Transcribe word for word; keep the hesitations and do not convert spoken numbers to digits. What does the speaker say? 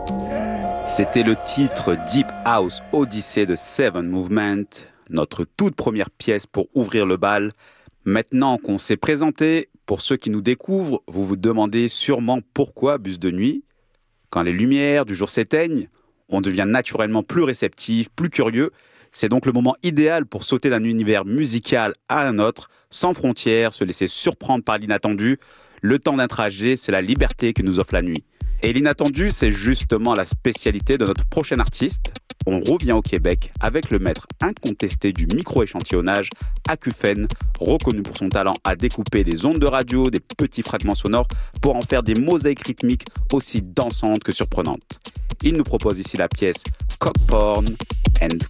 C'était le titre Deep House Odyssey de Seven Movement, notre toute première pièce pour ouvrir le bal. Maintenant qu'on s'est présenté, pour ceux qui nous découvrent, vous vous demandez sûrement pourquoi Bus de nuit. Quand les lumières du jour s'éteignent, on devient naturellement plus réceptif, plus curieux. C'est donc le moment idéal pour sauter d'un univers musical à un autre, sans frontières, se laisser surprendre par l'inattendu. Le temps d'un trajet, c'est la liberté que nous offre la nuit. Et l'inattendu, c'est justement la spécialité de notre prochain artiste. On revient au Québec avec le maître incontesté du micro-échantillonnage, Acouphène, reconnu pour son talent à découper des ondes de radio, des petits fragments sonores, pour en faire des mosaïques rythmiques aussi dansantes que surprenantes. Il nous propose ici la pièce Cock Porn and